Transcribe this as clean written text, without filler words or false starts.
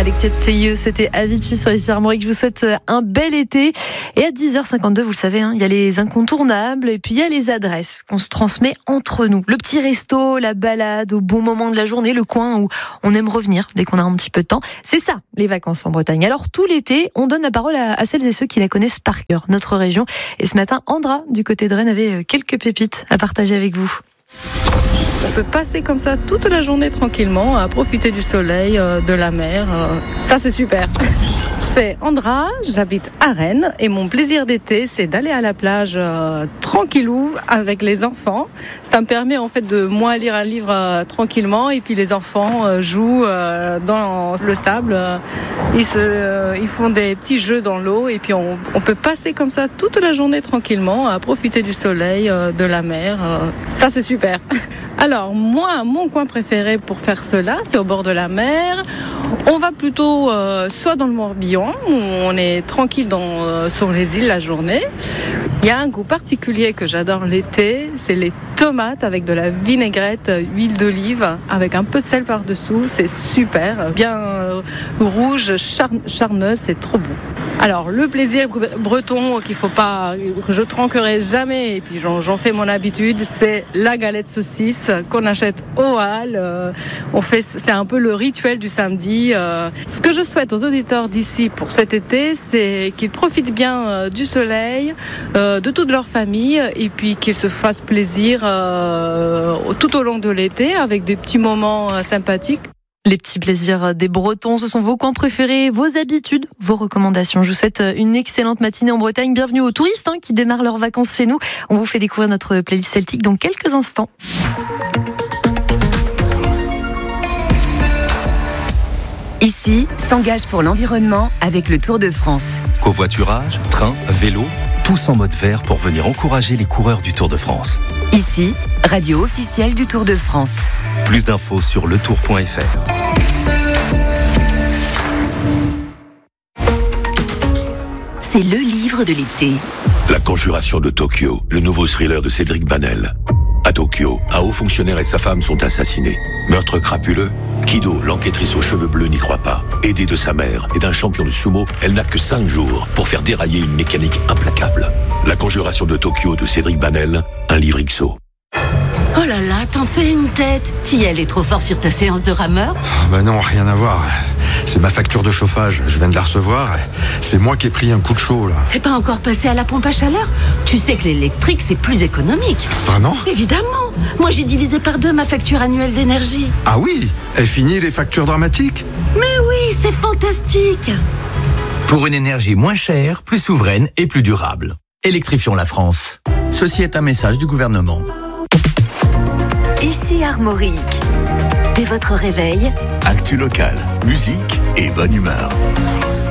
Addicted to You, c'était Avicii sur ici Armorique. Je vous souhaite un bel été. Et à 10h52, vous le savez, il y a les incontournables et puis il y a les adresses qu'on se transmet entre nous. Le petit resto, la balade au bon moment de la journée, le coin où on aime revenir dès qu'on a un petit peu de temps. C'est ça, les vacances en Bretagne. Alors tout l'été, on donne la parole à celles et ceux qui la connaissent par cœur, notre région. Et ce matin, Andra, du côté de Rennes, avait quelques pépites à partager avec vous. On peut passer comme ça toute la journée tranquillement, à profiter du soleil, de la mer. Ça, c'est super. C'est Andra, j'habite à Rennes et mon plaisir d'été, c'est d'aller à la plage tranquillou avec les enfants. Ça me permet en fait de moi lire un livre tranquillement et puis les enfants jouent dans le sable. Ils font des petits jeux dans l'eau et puis on peut passer comme ça toute la journée tranquillement, à profiter du soleil, de la mer. Ça, c'est super. Alors moi, mon coin préféré pour faire cela, c'est au bord de la mer. On va plutôt soit dans le Morbihan, où on est tranquille sur les îles la journée. Il y a un goût particulier que j'adore l'été, c'est les tomates avec de la vinaigrette, huile d'olive, avec un peu de sel par-dessous. C'est super, bien rouge, charneuse, c'est trop bon. Alors le plaisir breton que je tranquerai jamais, et puis j'en fais mon habitude, c'est la galette saucisse qu'on achète au hall. C'est un peu le rituel du samedi. Ce que je souhaite aux auditeurs d'ici pour cet été, c'est qu'ils profitent bien du soleil, de toute leur famille, et puis qu'ils se fassent plaisir tout au long de l'été avec des petits moments sympathiques. Les petits plaisirs des Bretons, ce sont vos coins préférés, vos habitudes, vos recommandations. Je vous souhaite une excellente matinée en Bretagne. Bienvenue aux touristes qui démarrent leurs vacances chez nous. On vous fait découvrir notre playlist celtique dans quelques instants. Ici, s'engage pour l'environnement avec le Tour de France. Covoiturage, train, vélo, tous en mode vert pour venir encourager les coureurs du Tour de France. Ici, radio officielle du Tour de France. Plus d'infos sur letour.fr. C'est le livre de l'été. La Conjuration de Tokyo, le nouveau thriller de Cédric Banel. À Tokyo, un haut fonctionnaire et sa femme sont assassinés. Meurtre crapuleux, Kido, l'enquêtrice aux cheveux bleus, n'y croit pas. Aidée de sa mère et d'un champion de sumo, elle n'a que 5 jours pour faire dérailler une mécanique implacable. La Conjuration de Tokyo de Cédric Banel, un livre XO. Oh là là, t'en fais une tête. T'y allais trop fort sur ta séance de rameur ? Bah non, rien à voir. C'est ma facture de chauffage, je viens de la recevoir. C'est moi qui ai pris un coup de chaud, là. T'es pas encore passé à la pompe à chaleur ? Tu sais que l'électrique, c'est plus économique. Vraiment ? Évidemment. Moi, j'ai divisé par 2 ma facture annuelle d'énergie. Ah oui ? Est fini les factures dramatiques ? Mais oui, c'est fantastique. Pour une énergie moins chère, plus souveraine et plus durable. Électrifions la France. Ceci est un message du gouvernement. Ici Armorique. Dès votre réveil, Actu local, musique et bonne humeur.